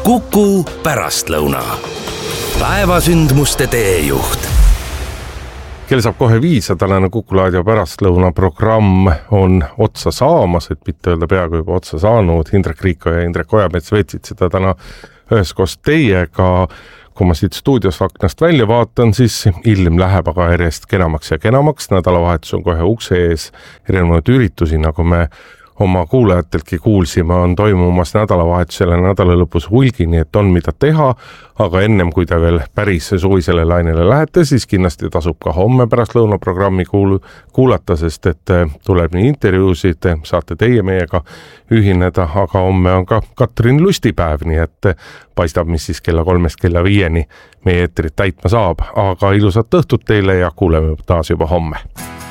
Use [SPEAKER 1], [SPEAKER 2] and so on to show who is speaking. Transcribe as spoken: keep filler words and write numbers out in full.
[SPEAKER 1] Kuku pärastlõuna. Päevasündmuste teejuht.
[SPEAKER 2] Kell saab kohe viis ja tänane Kuku Raadio pärastlõuna programm on otsa saamas, et mitte öelda peaaegu juba otsa saanud. Indrek Riiko ja Indrek Ojamets veetsid seda täna üheskoos teiega. Kui ma siit stuudios aknast välja vaatan, siis ilm läheb aga järjest kenamaks ja kenamaks. Nädalavahetus on kohe ukse ees. Erinevaid üritusi, nagu me oma kuulajateltki kuulsime, on toimumas nädalavahetusele nädala lõpus hulgi, nii et on mida teha, aga ennem kui ta veel päris suvisele lainele lähete, siis kindlasti tasub ka homme pärast lõunaprogrammi kuul- kuulata, sest et tuleb nii intervjuusid, saate teie meiega ühineda, aga homme on ka Katrin Lustipäev, nii et paistab, mis siis kella kolmest kella viieni meie eetrit täitma saab, aga ilusat õhtut teile ja kuuleme taas juba homme.